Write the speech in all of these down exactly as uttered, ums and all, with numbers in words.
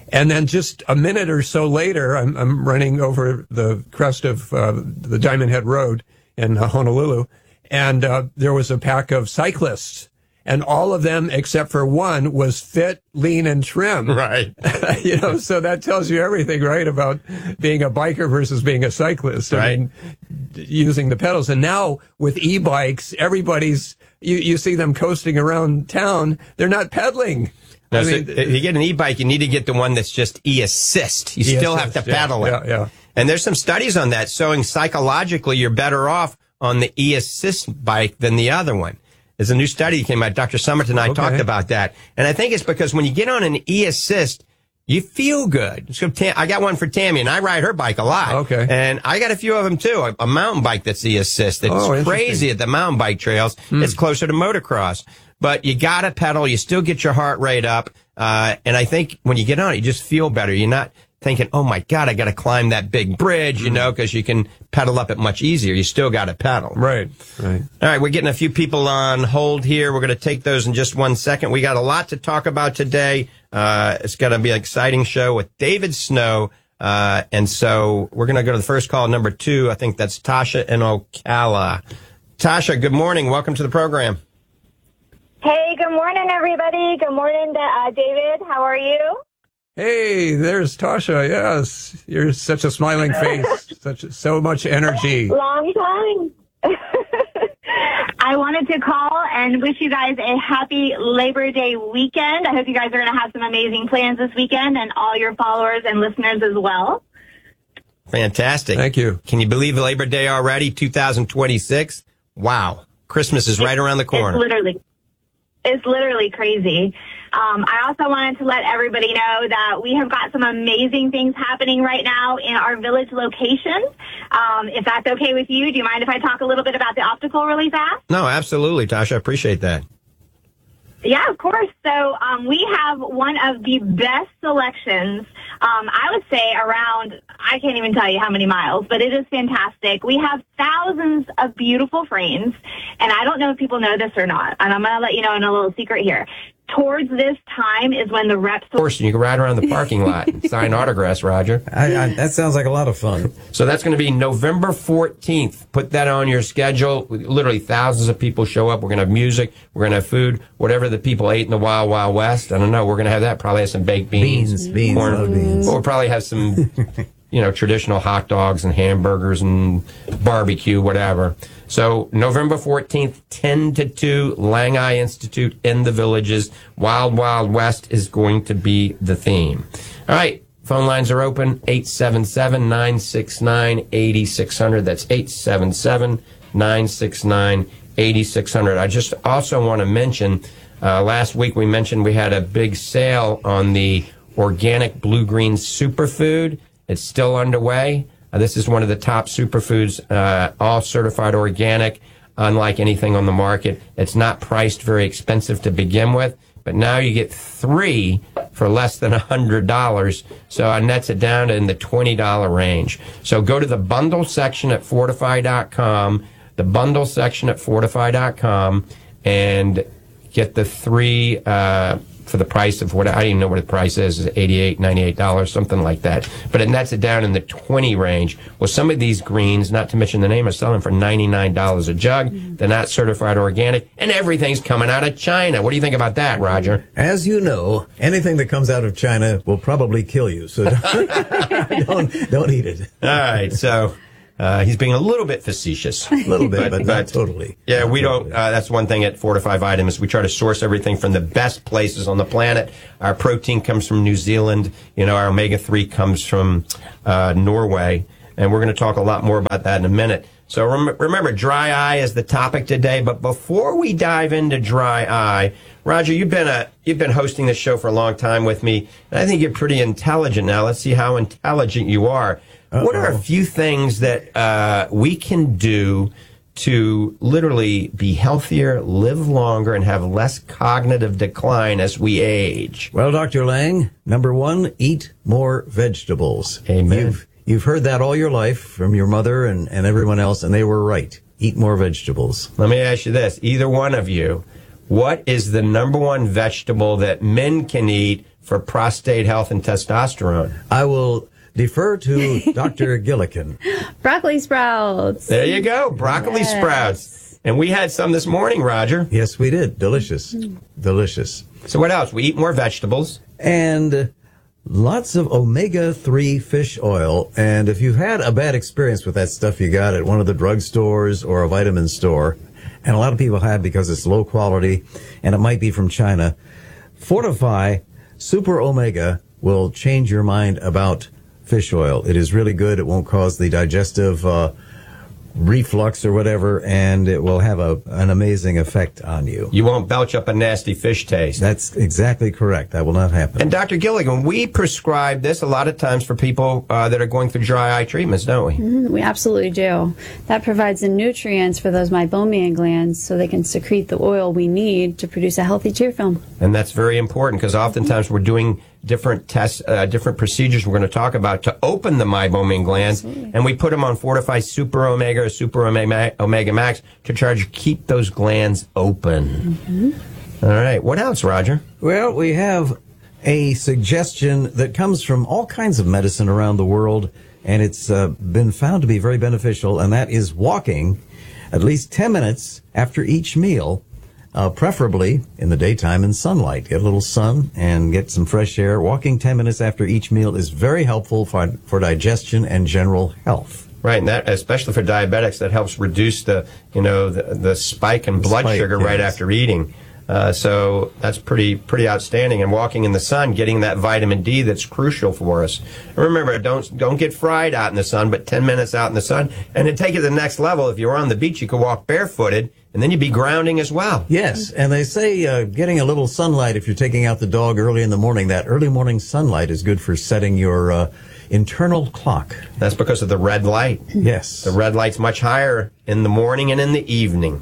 And then just a minute or so later, I'm, I'm running over the crest of uh, the Diamond Head Road in uh, Honolulu, and uh, there was a pack of cyclists, and all of them except for one was fit, lean, and trim. Right. You know, so that tells you everything, right, about being a biker versus being a cyclist. I right. mean, using the pedals. And now with e-bikes, everybody's, you, you see them coasting around town. They're not pedaling. No, I so mean, if you get an e-bike, you need to get the one that's just e-assist. You E-assist, still have to pedal yeah, it. Yeah, yeah. And there's some studies on that showing psychologically you're better off on the e-assist bike than the other one. There's a new study that came out. Doctor Summit and I Okay. talked about that. And I think it's because when you get on an e-assist, you feel good. So Tam, I got one for Tammy, and I ride her bike a lot. Okay. And I got a few of them, too. A, a mountain bike that's e-assist. It's Oh, crazy at the mountain bike trails. Hmm. It's closer to motocross. But you got to pedal. You still get your heart rate up. Uh, and I think when you get on it, you just feel better. You're not thinking, oh, my God, I got to climb that big bridge, you know, because you can pedal up it much easier. You still got to pedal. Right, right. All right, we're getting a few people on hold here. We're going to take those in just one second. We got a lot to talk about today. Uh, it's going to be an exciting show with David Snow. Uh, and so we're going to go to the first call, number two. I think that's Tasha in Ocala. Tasha, good morning. Welcome to the program. Hey, good morning, everybody. Good morning, uh, David. How are you? Hey, there's Tasha. Yes, you're such a smiling face, such so much energy. Long time. I wanted to call and wish you guys a happy Labor Day weekend. I hope you guys are going to have some amazing plans this weekend, and all your followers and listeners as well. Fantastic. Thank you. Can you believe Labor Day already, two thousand twenty-six? Wow. Christmas is right around the corner. It's literally, it's literally crazy. Um, I also wanted to let everybody know that we have got some amazing things happening right now in our village locations. Um, if that's okay with you, do you mind if I talk a little bit about the optical really fast? No, absolutely, Tasha. I appreciate that. Yeah, of course. So um, we have one of the best selections, um, I would say around, I can't even tell you how many miles, but it is fantastic. We have thousands of beautiful frames, and I don't know if people know this or not, and I'm going to let you know in a little secret here. Towards this time is when the reps... Of course, you can ride around the parking lot and sign autographs, Roger. I, I, that sounds like a lot of fun. So that's going to be November fourteenth. Put that on your schedule. Literally thousands of people show up. We're going to have music. We're going to have food. Whatever the people ate in the Wild Wild West. I don't know. We're going to have that. Probably have some baked beans. Beans, beans, corn. love beans. We'll probably have some, you know, traditional hot dogs and hamburgers and barbecue, whatever. So November fourteenth, ten to two, Langai Institute in the Villages. Wild Wild West is going to be the theme. All right. Phone lines are open, eight seven seven, nine six nine, eight six zero zero. That's eight seven seven, nine six nine, eight six zero zero. I just also want to mention, uh, last week we mentioned we had a big sale on the organic blue-green superfood. It's still underway. Uh, this is one of the top superfoods, uh, all certified organic, unlike anything on the market. It's not priced very expensive to begin with, but now you get three for less than one hundred dollars, so it nets it down in the twenty dollars range. So go to the bundle section at Fortify dot com, the bundle section at Fortify dot com, and get the three uh for the price of what, I don't even know what the price is, is eighty-eight dollars, ninety-eight dollars, something like that. But it nets it down in the twenty range. Well, some of these greens, not to mention the name, are selling for ninety-nine dollars a jug. They're not certified organic, and everything's coming out of China. What do you think about that, Roger? As you know, anything that comes out of China will probably kill you, so don't, don't, don't eat it. All right, so... Uh, he's being a little bit facetious. A little bit, but, but not totally. Yeah, we not don't, totally. uh, that's one thing at Fortify Vitamins. We try to source everything from the best places on the planet. Our protein comes from New Zealand. You know, our omega three comes from, uh, Norway. And we're going to talk a lot more about that in a minute. So rem- remember, dry eye is the topic today. But before we dive into dry eye, Roger, you've been a, you've been hosting this show for a long time with me. And I think you're pretty intelligent now. Let's see how intelligent you are. Uh-oh. What are a few things that uh, we can do to literally be healthier, live longer, and have less cognitive decline as we age? Well, Doctor Lang, number one, eat more vegetables. Amen. You've, you've heard that all your life from your mother and, and everyone else, and they were right. Eat more vegetables. Let me ask you this. Either one of you, What is the number one vegetable that men can eat for prostate health and testosterone? I will defer to Doctor Gillikin. Broccoli sprouts. There you go. Broccoli Yes. sprouts. And we had some this morning, Roger. Yes, we did. Delicious. Delicious. So what else? We eat more vegetables. And lots of omega three fish oil. And if you've had a bad experience with that stuff you got at one of the drugstores or a vitamin store, and a lot of people have because it's low quality and it might be from China, Fortify Super Omega will change your mind about fish oil. It is really good. It won't cause the digestive uh, reflux or whatever, and it will have a, an amazing effect on you. You won't belch up a nasty fish taste. That's exactly correct. That will not happen. And Doctor Gilligan, we prescribe this a lot of times for people uh, that are going through dry eye treatments, don't we? Mm, we absolutely do. That provides the nutrients for those meibomian glands so they can secrete the oil we need to produce a healthy tear film. And that's very important because oftentimes we're doing different tests, uh, different procedures we're going to talk about to open the meibomian glands, Absolutely. And we put them on Fortify Super Omega or Super Omega, Omega Max to try to keep those glands open. Mm-hmm. All right. What else, Roger? Well, we have a suggestion that comes from all kinds of medicine around the world, and it's uh, been found to be very beneficial, and that is walking at least ten minutes after each meal. Uh, preferably in the daytime in sunlight. Get a little sun and get some fresh air. Walking ten minutes after each meal is very helpful for, for digestion and general health. Right, and that, especially for diabetics, that helps reduce the, you know, the, the spike in blood Spike, sugar yes. right after eating. Uh, so that's pretty pretty outstanding. And walking in the sun, getting that vitamin D that's crucial for us. And remember, don't don't get fried out in the sun, but ten minutes out in the sun. And to take it to the next level, if you're on the beach, you could walk barefooted, and then you'd be grounding as well. Yes, and they say uh, getting a little sunlight if you're taking out the dog early in the morning, that early morning sunlight is good for setting your uh, internal clock. That's because of the red light. Yes. The red light's much higher in the morning and in the evening.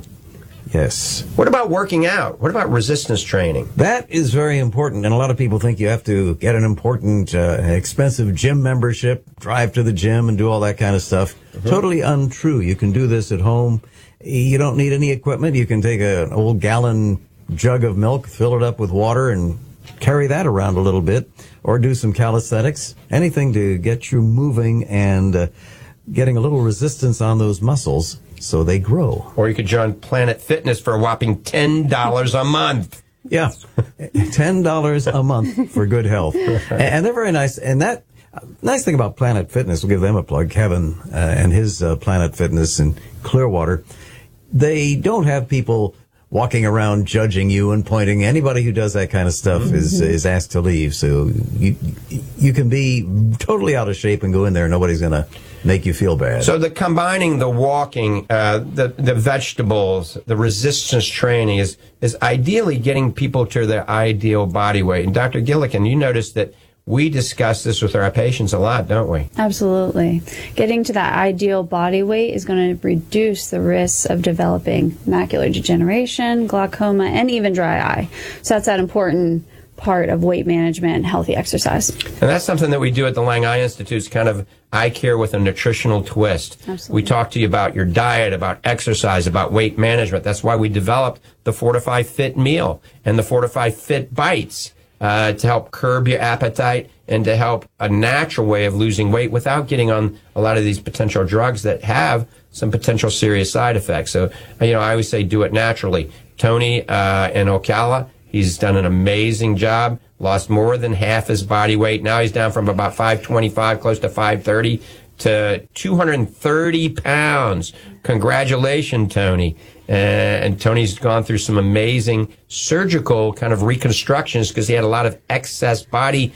Yes. What about working out? What about resistance training? That is very important, and a lot of people think you have to get an important, uh, expensive gym membership, drive to the gym, and do all that kind of stuff. Mm-hmm. Totally untrue. You can do this at home. You don't need any equipment. You can take a, an old gallon jug of milk, fill it up with water, and carry that around a little bit, or do some calisthenics. Anything to get you moving and uh, getting a little resistance on those muscles so they grow. Or you could join Planet Fitness for a whopping ten dollars a month. Yeah, ten dollars a month for good health. And they're very nice. And that nice thing about Planet Fitness, we'll give them a plug, Kevin uh, and his uh, Planet Fitness in Clearwater. They don't have people walking around judging you and pointing. Anybody who does that kind of stuff mm-hmm. is is asked to leave. So you you can be totally out of shape and go in there and nobody's going to make you feel bad. So the combining the walking, uh, the the vegetables, the resistance training is is ideally getting people to their ideal body weight. And Doctor Gillikin, you notice that we discuss this with our patients a lot, don't we? Absolutely. Getting to that ideal body weight is going to reduce the risks of developing macular degeneration, glaucoma, and even dry eye. So that's that important part of weight management and healthy exercise. And that's something that we do at the Lang Eye Institute's kind of eye care with a nutritional twist. Absolutely. We talk to you about your diet, about exercise, about weight management. That's why we developed the Fortify Fit meal and the Fortify Fit Bites. Uh, to help curb your appetite and to help a natural way of losing weight without getting on a lot of these potential drugs that have some potential serious side effects. So, you know, I always say do it naturally. Tony uh, in Ocala, he's done an amazing job, lost more than half his body weight. Now he's down from about five twenty-five, close to five thirty, to two hundred thirty pounds. Congratulations, Tony. Uh, and Tony's gone through some amazing surgical kind of reconstructions because he had a lot of excess body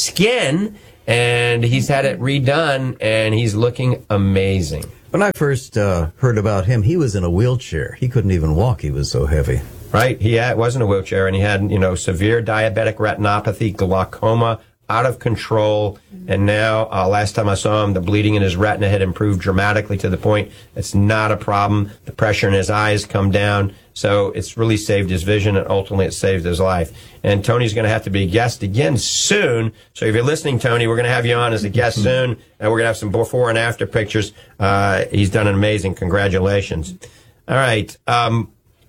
skin, and he's had it redone, and he's looking amazing. When I first uh, heard about him, he was in a wheelchair. He couldn't even walk. He was so heavy. Right. He had, was in a wheelchair, and he had, you know, severe diabetic retinopathy, glaucoma, out of control, and now, uh, last time I saw him, the bleeding in his retina had improved dramatically to the point it's not a problem. The pressure in his eyes come down, so it's really saved his vision, and ultimately it saved his life. And Tony's going to have to be a guest again soon, so if you're listening, Tony, we're going to have you on as a guest soon, and we're going to have some before and after pictures. Uh, he's done an amazing. Congratulations. All right. Um,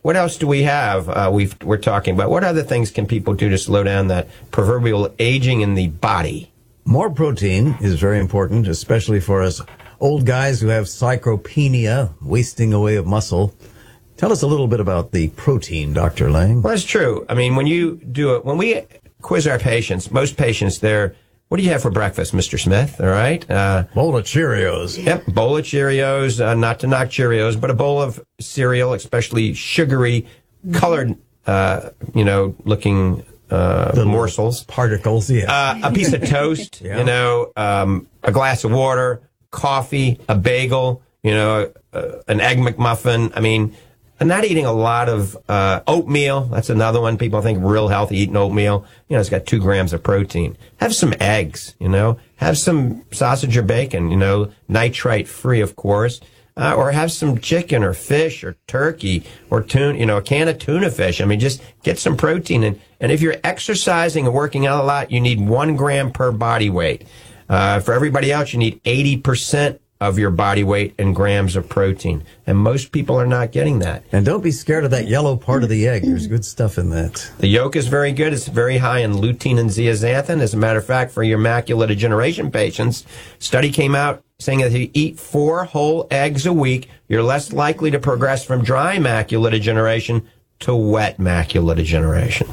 what else do we have? Uh, we've, we're talking about what other things can people do to slow down that proverbial aging in the body? More protein is very important, especially for us old guys who have sarcopenia, wasting away of muscle. Tell us a little bit about the protein, Doctor Lang. Well, that's true. I mean, when you do it, when we quiz our patients, most patients, they're, what do you have for breakfast, Mister Smith? All right. Uh, bowl of Cheerios. Yep, bowl of Cheerios, uh, not to knock Cheerios, but a bowl of cereal, especially sugary, colored, uh, you know, looking uh, the morsels. Particles, yeah. Uh, a piece of toast, yeah. you know, um, a glass of water, coffee, a bagel, you know, uh, an egg McMuffin. I mean, I'm not eating a lot of uh, oatmeal. That's another one. People think real healthy eating oatmeal. You know, it's got two grams of protein. Have some eggs, you know. Have some sausage or bacon, you know, nitrite free, of course. Uh, or have some chicken or fish or turkey or tuna, you know, a can of tuna fish. I mean, just get some protein. And, and if you're exercising and working out a lot, you need one gram per body weight. Uh, for everybody else, you need eighty percent of your body weight in grams of protein. And most people are not getting that. And don't be scared of that yellow part of the egg. There's good stuff in that. The yolk is very good. It's very high in lutein and zeaxanthin. As a matter of fact, for your macular degeneration patients, study came out saying that if you eat four whole eggs a week, you're less likely to progress from dry macular degeneration to wet macular degeneration.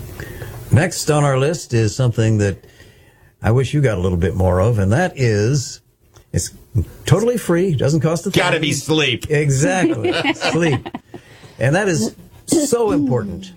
Next on our list is something that I wish you got a little bit more of, and that is, it's totally free, doesn't cost a thing. Gotta be sleep. Exactly, sleep. And that is so important.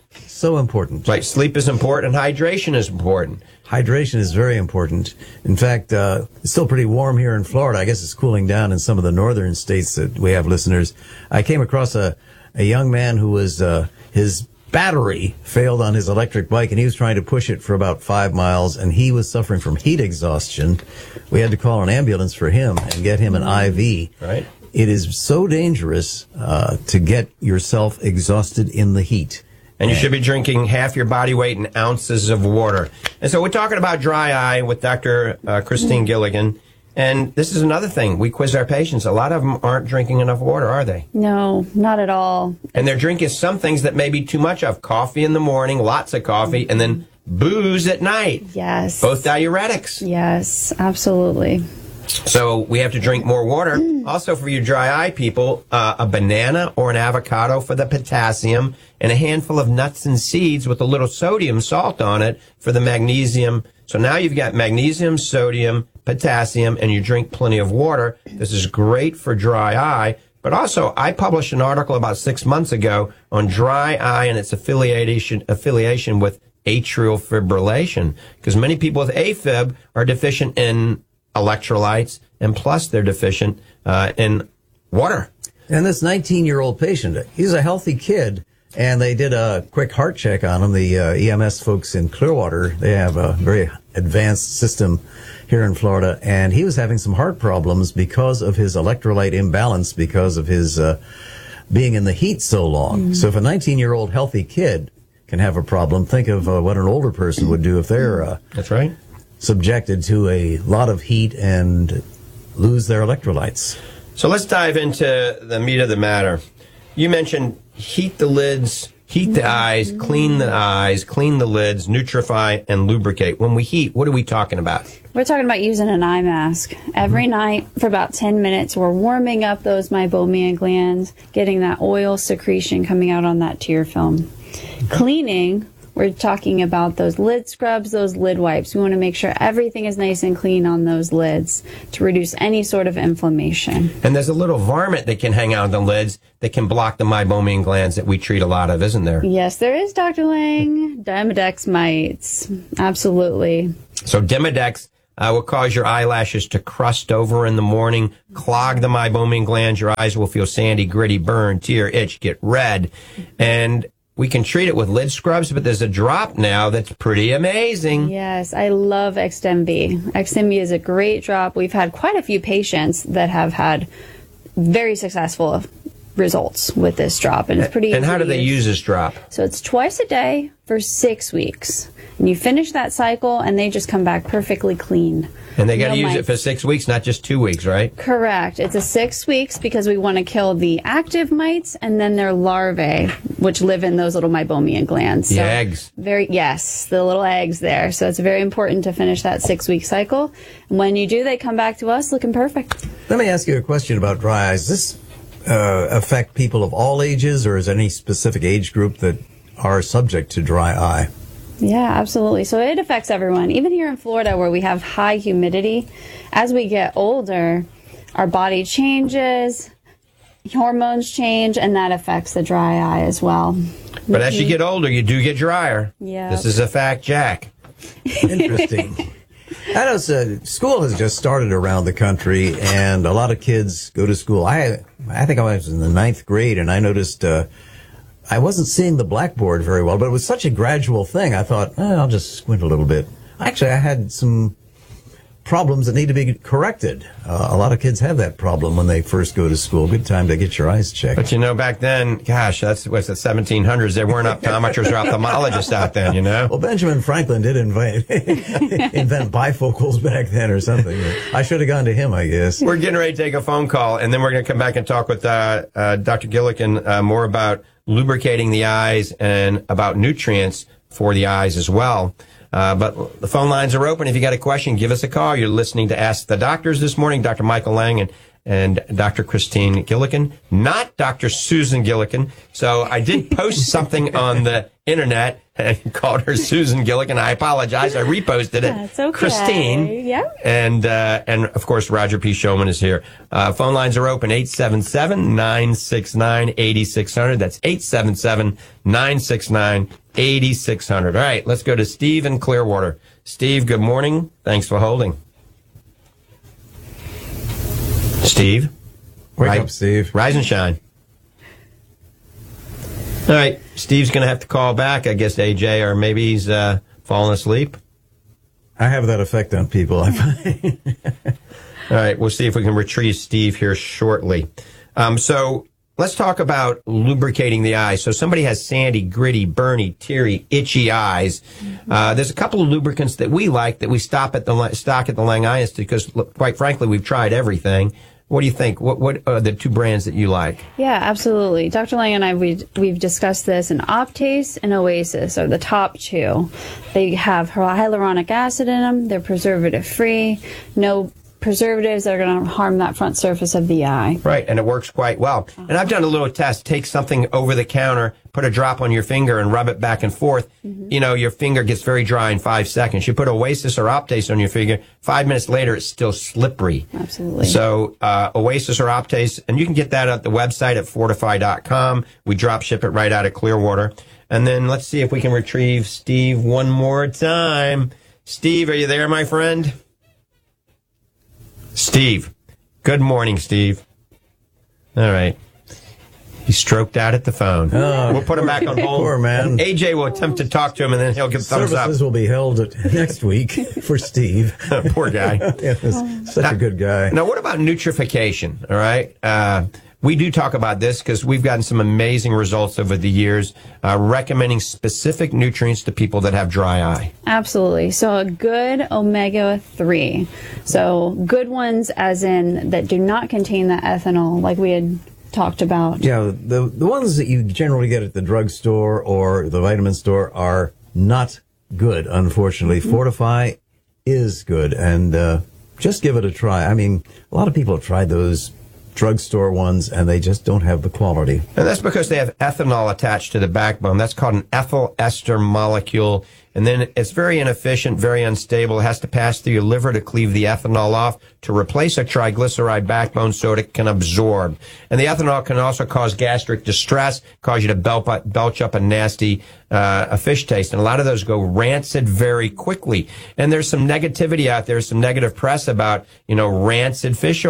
So important. Right, sleep is important, hydration is important. Hydration is very important. In fact, uh, it's still pretty warm here in Florida. I guess it's cooling down in some of the northern states that we have listeners. I came across a, a young man who was, uh, his battery failed on his electric bike, and he was trying to push it for about five miles, and he was suffering from heat exhaustion. We had to call an ambulance for him and get him an I V. Right. It is so dangerous uh, to get yourself exhausted in the heat. And you should be drinking half your body weight in ounces of water. And so we're talking about dry eye with Doctor Uh, Christine Gilligan. And this is another thing. We quiz our patients. A lot of them aren't drinking enough water, are they? No, not at all. And they're drinking some things that may be too much of. Coffee in the morning, lots of coffee, and then booze at night. Yes. Both diuretics. Yes, absolutely. So we have to drink more water. Also, for you dry eye people, uh, a banana or an avocado for the potassium, and a handful of nuts and seeds with a little sodium salt on it for the magnesium. So now you've got magnesium, sodium, potassium, and you drink plenty of water. This is great for dry eye. But also, I published an article about six months ago on dry eye and its affiliation affiliation with atrial fibrillation, because many people with AFib are deficient in electrolytes, and plus they're deficient uh, in water. And this nineteen-year-old patient, he's a healthy kid, and they did a quick heart check on him. The uh, E M S folks in Clearwater, they have a very advanced system here in Florida, and he was having some heart problems because of his electrolyte imbalance, because of his uh, being in the heat so long. Mm-hmm. So if a nineteen-year-old healthy kid can have a problem, think of uh, what an older person would do if they're uh, That's right. subjected to a lot of heat and lose their electrolytes. So let's dive into the meat of the matter. You mentioned heat the lids, heat the eyes, clean the eyes, clean the lids, nutrify, and lubricate. When we heat, what are we talking about? We're talking about using an eye mask. Every night for about ten minutes, we're warming up those meibomian glands, getting that oil secretion coming out on that tear film. Cleaning, we're talking about those lid scrubs, those lid wipes. We want to make sure everything is nice and clean on those lids to reduce any sort of inflammation. And there's a little varmint that can hang out on the lids that can block the meibomian glands that we treat a lot of, isn't there? Yes, there is, Doctor Lang. Demodex mites. Absolutely. So Demodex uh, will cause your eyelashes to crust over in the morning, clog the meibomian glands. Your eyes will feel sandy, gritty, burn, tear, itch, get red. And we can treat it with lid scrubs, but there's a drop now that's pretty amazing. Yes, I love Xdemvy. Xdemvy is a great drop. We've had quite a few patients that have had very successful results with this drop, and it's pretty And easy how do to they use this drop? So it's twice a day for six weeks. And you finish that cycle, and they just come back perfectly clean. And they got to No use it mites. for six weeks, not just two weeks, right? Correct. It's a six weeks because we want to kill the active mites and then their larvae, which live in those little meibomian glands. The So eggs. Very yes, the little eggs there. So it's very important to finish that six week cycle. And when you do, they come back to us looking perfect. Let me ask you a question about dry eyes. Does this uh, affect people of all ages, or is there any specific age group that are subject to dry eye? Yeah, absolutely. So it affects everyone. Even here in Florida where we have high humidity, as we get older, our body changes, hormones change, and that affects the dry eye as well. But as you get older, you do get drier. Yeah. This is a fact, Jack. Interesting. I know uh, school has just started around the country, and a lot of kids go to school. I I think I was in the ninth grade, and I noticed uh, I wasn't seeing the blackboard very well, but it was such a gradual thing. I thought, eh, I'll just squint a little bit. Actually, I had some problems that need to be corrected. Uh, a lot of kids have that problem when they first go to school. Good time to get your eyes checked. But you know, back then, gosh, that's what's the seventeen hundreds. There weren't optometrists or ophthalmologists out then, you know? Well, Benjamin Franklin did invent, invent bifocals back then or something. I should have gone to him, I guess. We're getting ready to take a phone call, and then we're going to come back and talk with uh, uh, Doctor Gillikin uh, more about lubricating the eyes and about nutrients for the eyes as well. Uh, but the phone lines are open. If you got a question, give us a call. You're listening to Ask the Doctors this morning. Doctor Michael Lang and, and Doctor Christine Gillikin, not Doctor Susan Gillikin. So I did post something on the internet and called her Susan Gillikin. I apologize. I reposted it. That's okay. Christine. Yeah. And, uh, and of course, Roger P. Showman is here. Uh, phone lines are open, eight seven seven, nine six nine, eight six zero zero. That's eight seven seven, nine six nine, eight six zero zero. All right, let's go to Steve in Clearwater. Steve, good morning. Thanks for holding. Steve? Wake Ri- up, Steve. Rise and shine. All right, Steve's going to have to call back, I guess, A J, or maybe he's uh, fallen asleep. I have that effect on people, I find. All right, we'll see if we can retrieve Steve here shortly. Um, so let's talk about lubricating the eyes. So somebody has sandy, gritty, burny, teary, itchy eyes. Uh, there's a couple of lubricants that we like that we stop at the stock at the Lang Eye Institute because, look, quite frankly, we've tried everything. What do you think? What what are the two brands that you like? Yeah, absolutely. Doctor Lang and I, we've, we've discussed this, and Optase and Oasis are the top two. They have hyaluronic acid in them. They're preservative-free. No preservatives that are going to harm that front surface of the eye. Right, and it works quite well. And I've done a little test. Take something over the counter, put a drop on your finger, and rub it back and forth. Mm-hmm. You know, your finger gets very dry in five seconds. You put Oasis or Optase on your finger, five minutes later, it's still slippery. Absolutely. So uh, Oasis or Optase, and you can get that at the website at fortify dot com. We drop ship it right out of Clearwater. And then let's see if we can retrieve Steve one more time. Steve, are you there, my friend? Steve. Good morning, Steve. All right. He stroked out at the phone. Oh, we'll put him back on hold. Poor man. A J will attempt to talk to him, and then he'll give thumbs Services up. will be held at, next week for Steve. Poor guy. Yes, such now, a good guy. Now, what about nutrification? All right. Uh, we do talk about this because we've gotten some amazing results over the years, uh, recommending specific nutrients to people that have dry eye. Absolutely. So a good omega three. So good ones as in that do not contain the ethanol like we had talked about. Yeah, the the ones that you generally get at the drugstore or the vitamin store are not good, unfortunately. Mm-hmm. Fortify is good, and uh, just give it a try. I mean, a lot of people have tried those drugstore ones, and they just don't have the quality. And that's because they have ethanol attached to the backbone. That's called an ethyl ester molecule. And then it's very inefficient, very unstable. It has to pass through your liver to cleave the ethanol off to replace a triglyceride backbone so it can absorb. And the ethanol can also cause gastric distress, cause you to belch up, belch up a nasty uh, a fish taste. And a lot of those go rancid very quickly. And there's some negativity out there, some negative press about, you know, rancid fish oil.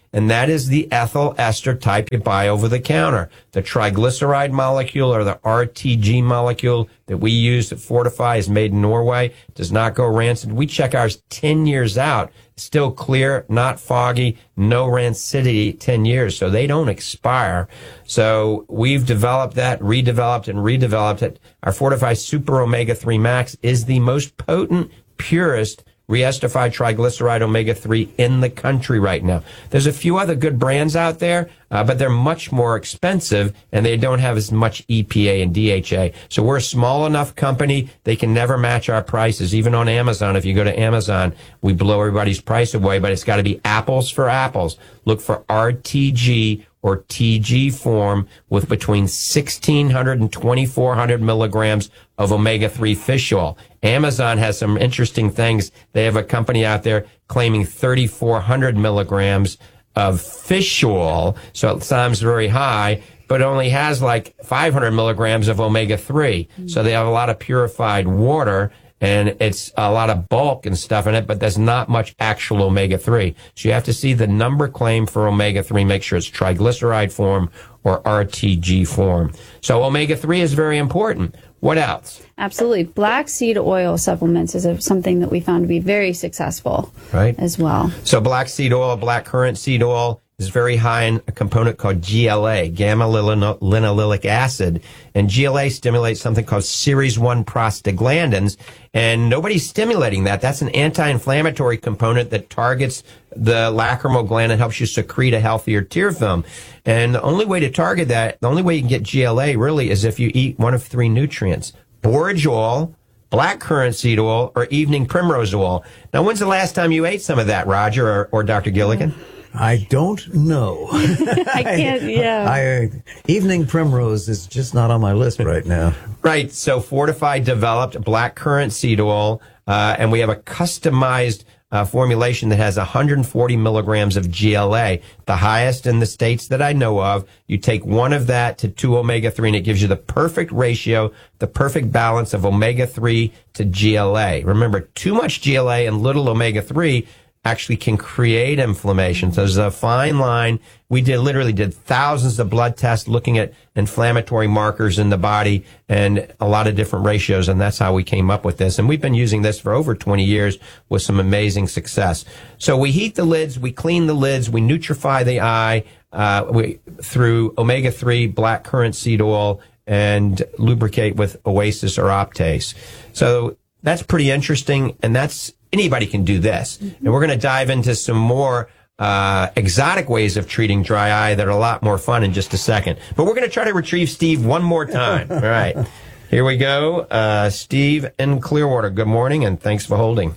and that is the ethyl ester type you buy over the counter. The triglyceride molecule, or the R T G molecule that we use at Fortify, is made in Norway, does not go rancid. We check ours ten years out. Still clear, not foggy, no rancidity ten years, so they don't expire. So we've developed that, redeveloped and redeveloped it. Our Fortify Super Omega three Max is the most potent, purest re-esterified triglyceride omega three in the country right now. There's a few other good brands out there, uh, but they're much more expensive, and they don't have as much E P A and D H A. So we're a small enough company, they can never match our prices. Even on Amazon, if you go to Amazon, we blow everybody's price away, but it's got to be apples for apples. Look for R T G or T G form with between sixteen hundred and twenty-four hundred milligrams of omega three fish oil. Amazon has some interesting things. They have a company out there claiming thirty-four hundred milligrams of fish oil, so it sounds very high, but only has like five hundred milligrams of omega three. Mm-hmm. So they have a lot of purified water, and it's a lot of bulk and stuff in it, but there's not much actual omega three. So you have to see the number claim for omega three, make sure it's triglyceride form or R T G form. So omega three is very important. What else? Absolutely. Black seed oil supplements is a, something that we found to be very successful, right, as well. So black seed oil, black currant seed oil, is very high in a component called G L A, gamma-linolenic acid. And G L A stimulates something called series one prostaglandins, and nobody's stimulating that. That's an anti-inflammatory component that targets the lacrimal gland and helps you secrete a healthier tear film. And the only way to target that, the only way you can get G L A really is if you eat one of three nutrients: borage oil, black currant seed oil, or evening primrose oil. Now, when's the last time you ate some of that, Roger or, or Doctor Gilligan? I don't know. I can't, yeah. I, evening primrose is just not on my list right now. Right. So Fortify developed black currant seed oil, uh, and we have a customized uh, formulation that has one hundred forty milligrams of G L A, the highest in the states that I know of. You take one of that to two omega three, and it gives you the perfect ratio, the perfect balance of omega three to G L A. Remember, too much G L A and little omega three actually can create inflammation. So there's a fine line. We did literally did thousands of blood tests looking at inflammatory markers in the body and a lot of different ratios, and that's how we came up with this. And we've been using this for over twenty years with some amazing success. So we heat the lids, we clean the lids, we nutrify the eye uh, we, through omega three, black currant seed oil, and lubricate with Oasis or Optase. So that's pretty interesting, and that's anybody can do this. Mm-hmm. And we're going to dive into some more uh, exotic ways of treating dry eye that are a lot more fun in just a second. But we're going to try to retrieve Steve one more time. All right. Here we go. Uh, Steve in Clearwater, good morning, and thanks for holding.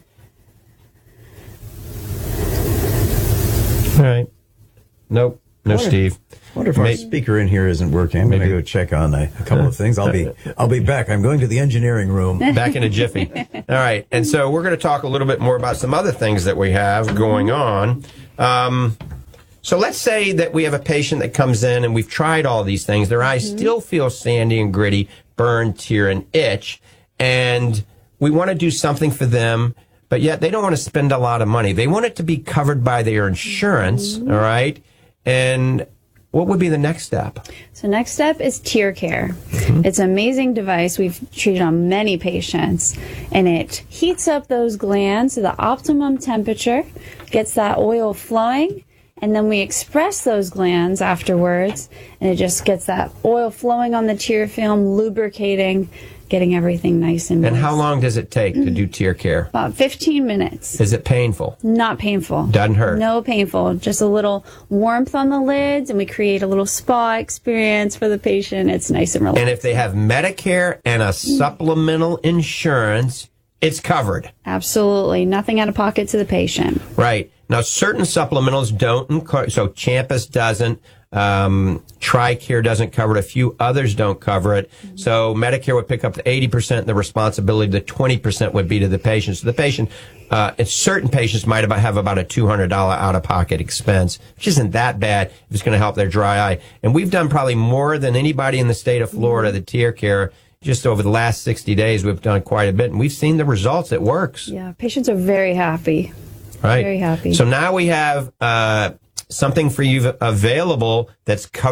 All right. Nope. No, wonder, Steve. I wonder if our speaker in here isn't working. I'm going to go check on a, a couple of things. I'll be I'll be back. I'm going to the engineering room. Back in a jiffy. All right. And so we're going to talk a little bit more about some other things that we have going on. Um, so let's say that we have a patient that comes in and we've tried all these things. Their eyes mm-hmm. still feel sandy and gritty, burn, tear, and itch. And we want to do something for them, but yet they don't want to spend a lot of money. They want it to be covered by their insurance. Mm-hmm. All right. And what would be the next step? So next step is tear care. Mm-hmm. It's an amazing device. We've treated on many patients, and it heats up those glands to the optimum temperature, gets that oil flowing, and then we express those glands afterwards, and it just gets that oil flowing on the tear film, lubricating, getting everything nice and And nice. how long does it take to do tear care? About fifteen minutes. Is it painful? Not painful. Doesn't hurt? No painful. Just a little warmth on the lids, and we create a little spa experience for the patient. It's nice and relaxing. And if they have Medicare and a supplemental insurance, it's covered. Absolutely. Nothing out of pocket to the patient. Right. Now, certain supplementals don't, so Champus doesn't. Um, TRICARE doesn't cover it. A few others don't cover it. Mm-hmm. So Medicare would pick up the eighty percent. The responsibility, the twenty percent would be to the patient. So the patient, uh, and certain patients might about have about a two hundred dollars out-of-pocket expense, which isn't that bad if it's going to help their dry eye. And we've done probably more than anybody in the state of Florida, mm-hmm. the tear care. Just over the last sixty days, we've done quite a bit, and we've seen the results. It works. Yeah, patients are very happy. Right. Very happy. So now we have, uh, something for you available that's covered